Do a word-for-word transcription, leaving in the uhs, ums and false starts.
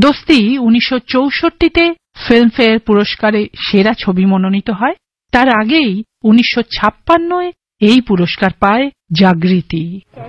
দোস্তি উনিশশো চৌষট্টিতে ফিল্মফেয়ার পুরস্কারে সেরা ছবি মনোনীত হয়। তার আগেই উনিশশো ছাপ্পান্নয় এই পুরস্কার পায় জাগৃতি।